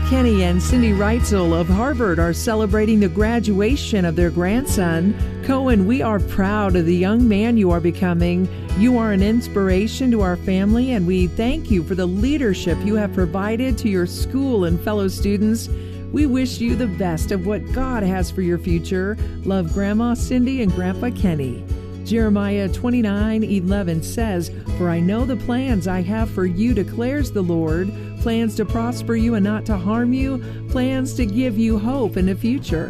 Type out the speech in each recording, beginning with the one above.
Kenny and Cindy Reitzel of Harvard are celebrating the graduation of their grandson. Cohen, we are proud of the young man you are becoming. You are an inspiration to our family, and we thank you for the leadership you have provided to your school and fellow students. We wish you the best of what God has for your future. Love, Grandma Cindy and Grandpa Kenny. Jeremiah 29:11 says, "For I know the plans I have for you, declares the Lord, plans to prosper you and not to harm you, plans to give you hope in the future."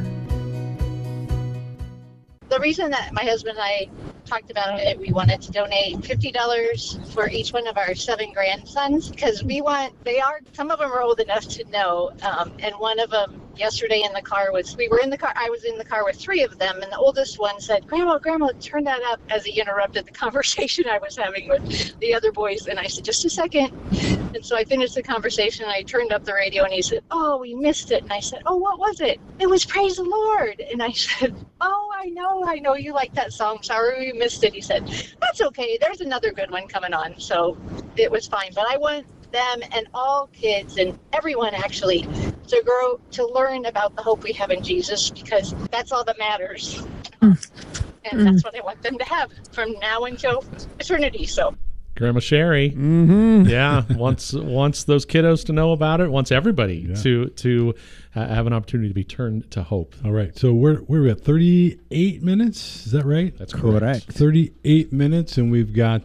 The reason that my husband and I talked about it, we wanted to donate $50 for each one of our 7 grandsons, because some of them are old enough to know, and one of them yesterday I was in the car with 3 of them, and the oldest one said, Grandma, turn that up," as he interrupted the conversation I was having with the other boys, and I said, "Just a second." And so I finished the conversation, and I turned up the radio, and he said, "Oh, we missed it." And I said, "Oh, what was it?" "It was Praise the Lord." And I said, "Oh, I know you like that song. Sorry we missed it." He said, "That's okay. There's another good one coming on." So it was fine. But I want them and all kids and everyone actually to grow, to learn about the hope we have in Jesus, because that's all that matters. And that's what I want them to have from now until eternity. So Grandma Sherry, yeah, wants those kiddos to know about it, wants everybody to have an opportunity to be turned to hope. All right, so we're at 38 minutes. Is that right? That's correct. 38 minutes, and we've got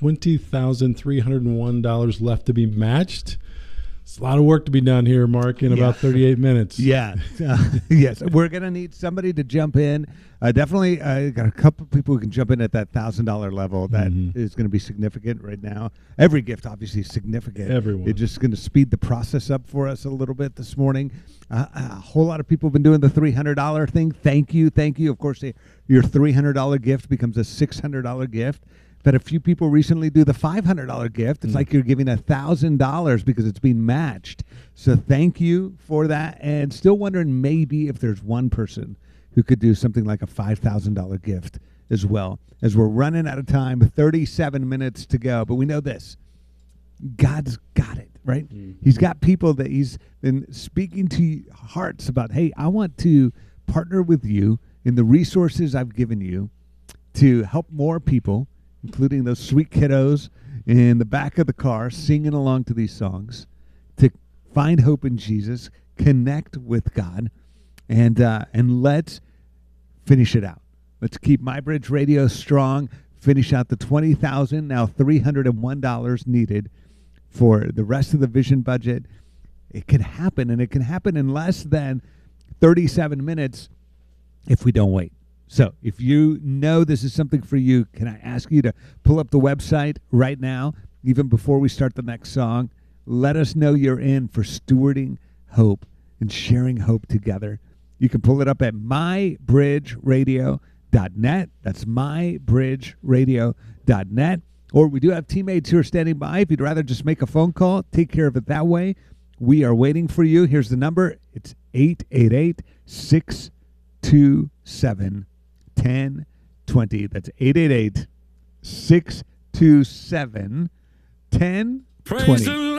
$20,301 left to be matched. It's a lot of work to be done here, Mark, in about 38 minutes. Yeah. Yes. We're going to need somebody to jump in. Definitely got a couple of people who can jump in at that $1,000 level. That is going to be significant right now. Every gift, obviously, is significant. Everyone. It's just going to speed the process up for us a little bit this morning. A whole lot of people have been doing the $300 thing. Thank you. Of course, your $300 gift becomes a $600 gift. But a few people recently do the $500 gift. It's like you're giving $1,000 because it's being matched. So thank you for that. And still wondering maybe if there's one person who could do something like a $5,000 gift as well. As we're running out of time, 37 minutes to go. But we know this. God's got it, right? He's got people that he's been speaking to hearts about, hey, I want to partner with you in the resources I've given you to help more people, including those sweet kiddos in the back of the car singing along to these songs, to find hope in Jesus, connect with God, and let's finish it out. Let's keep MyBridge Radio strong, finish out the $20,000, now $301 needed for the rest of the vision budget. It can happen, and it can happen in less than 37 minutes if we don't wait. So if you know this is something for you, can I ask you to pull up the website right now, even before we start the next song? Let us know you're in for stewarding hope and sharing hope together. You can pull it up at mybridgeradio.net. That's mybridgeradio.net. Or we do have teammates who are standing by. If you'd rather just make a phone call, take care of it that way. We are waiting for you. Here's the number. It's 888-627-1020. That's 888-627-1020.